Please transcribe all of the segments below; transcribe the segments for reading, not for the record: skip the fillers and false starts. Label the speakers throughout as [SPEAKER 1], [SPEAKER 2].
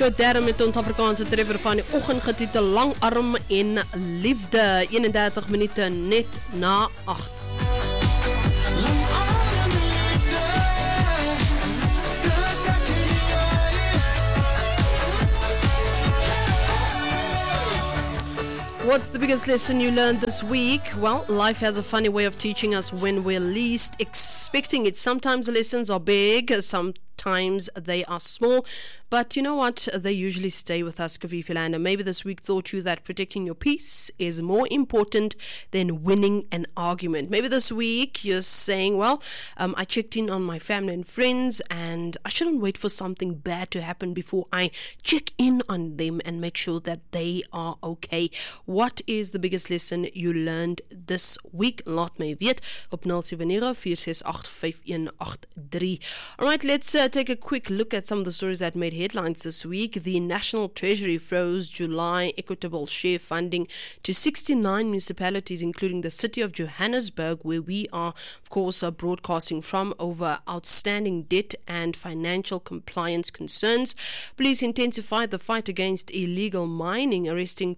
[SPEAKER 1] Nico Derm met ons Afrikaanse treffer van die oggend getitel Langarm en Liefde. 31 minute net na 8. What's the biggest lesson you learned this week? Well, life has a funny way of teaching us when we're least expecting it. Sometimes the lessons are big, sometimes they are small, but you know what? They usually stay with us, Kavifi-land. And maybe this week taught you that protecting your peace is more important than winning an argument. Maybe this week you're saying, well, I checked in on my family and friends, and I shouldn't wait for something bad to happen before I check in on them and make sure that they are okay. What is the biggest lesson you learned this week? Laat my weet op 070-468-5183. Alright, let's take a quick look at some of the stories that made headlines this week. The National Treasury froze July equitable share funding to 69 municipalities, including the city of Johannesburg, where we are, of course, broadcasting from, over outstanding debt and financial compliance concerns. Police intensified the fight against illegal mining, arresting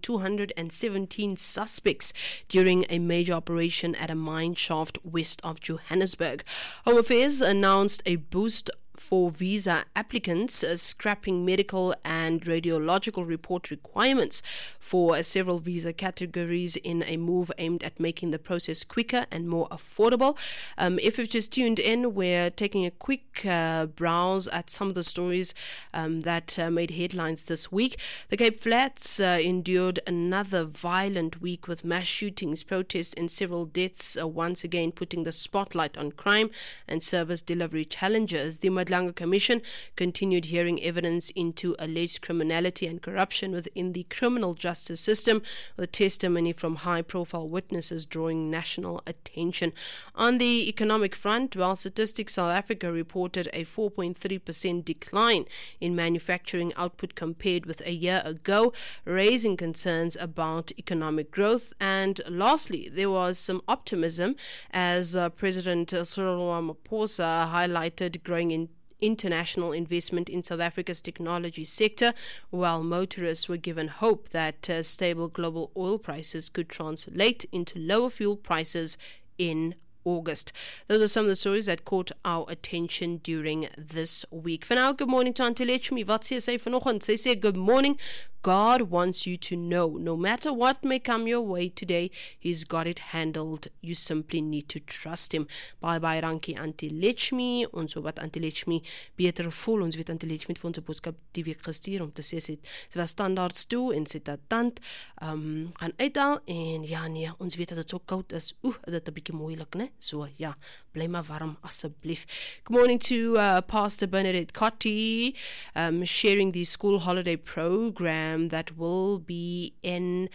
[SPEAKER 1] 217 suspects during a major operation at a mine shaft west of Johannesburg. Home Affairs announced a boost for visa applicants, scrapping medical and radiological report requirements for several visa categories in a move aimed at making the process quicker and more affordable. If you've just tuned in, we're taking a quick browse at some of the stories that made headlines this week. The Cape Flats endured another violent week with mass shootings, protests and several deaths, once again putting the spotlight on crime and service delivery challenges. The Madlanga Commission continued hearing evidence into alleged criminality and corruption within the criminal justice system, with testimony from high-profile witnesses drawing national attention. On the economic front, well, Statistics South Africa reported a 4.3% decline in manufacturing output compared with a year ago, raising concerns about economic growth. And lastly, there was some optimism as President Cyril Ramaphosa highlighted growing international investment in South Africa's technology sector, while motorists were given hope that stable global oil prices could translate into lower fuel prices in August. Those are some of the stories that caught our attention during this week. For now, good morning to Auntie Lechmi. Wat sê sy vanoggend? Sy sê good morning. God wants you to know, no matter what may come your way today, He's got it handled. You simply need to trust Him. Bye bye, rankie Auntie Lechmi. Ons hoop wat Auntie Lechmi beter voel. Ons weet Auntie Lechmi het vir ons 'n boodskap die week gestuur om te sê sy was standaards toe en sy het tand gaan uithaal, en ja nee, ons weet dat dit so koud is. Is dit 'n bietjie moeilik, né? So ja, bly maar warm asseblief. Good morning to Pastor Bernadette Cotti, sharing the school holiday program that will be in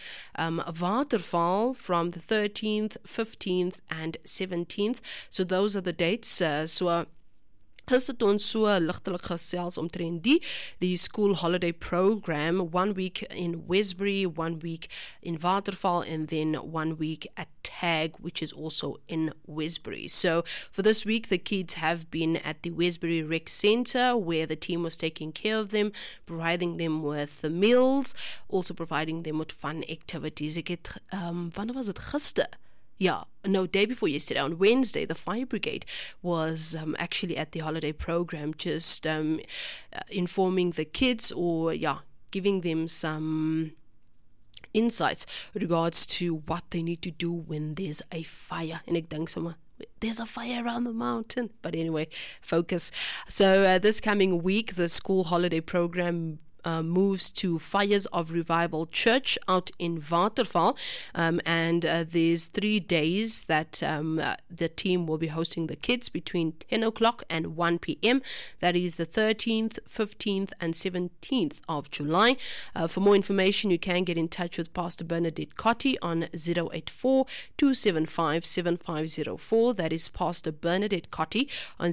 [SPEAKER 1] Waterval from the 13th, 15th and 17th. So those are the dates. Gister het ons so ligtelik gesels omtrent die school holiday program, 1 week in Westbury, 1 week in Waterval, and then 1 week at Tag, which is also in Westbury. So for this week, the kids have been at the Westbury Rec Centre, where the team was taking care of them, providing them with the meals, also providing them with fun activities. Ek het, wanneer was dit gister? Yeah, no, day before yesterday, on Wednesday, the fire brigade was actually at the holiday program, just informing the kids, or giving them some insights with regards to what they need to do when there's a fire. En ek dink sommer, there's a fire around the mountain. But anyway, focus. So this coming week, the school holiday program moves to Fires of Revival Church out in Waterval, and there's 3 days that the team will be hosting the kids between 10 o'clock and 1 p.m. That is the 13th, 15th and 17th of July. For more information, you can get in touch with Pastor Bernadette Cotti on 084-275-7504. That is Pastor Bernadette Cotti on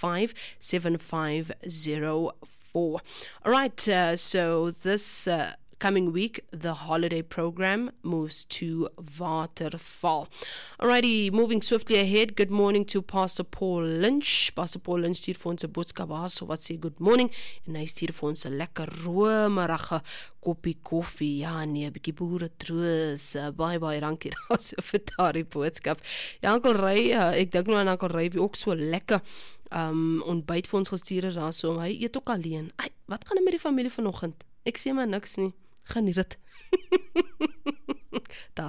[SPEAKER 1] 084-275-7504. All right, so this coming week, the holiday program moves to Waterval. Alrighty, moving swiftly ahead. Good morning to Pastor Paul Lynch. Pastor Paul Lynch stuur vir ons 'n boodskap waar so wat sê good morning en hy stuur vir ons 'n lekker romerige koppie koffie. Ja nee, 'n bietjie boere troos. Baie dankie daarso vir daardie boodskap. Ja, Uncle Ray, ek dink nou aan Uncle Ray wie ook so lekker ontbyt vir ons gestuur het daarso. Hy eet ook alleen. Ai, wat gaan met die familie vanoggend? Ek sê maar niks nie. Geniet dit.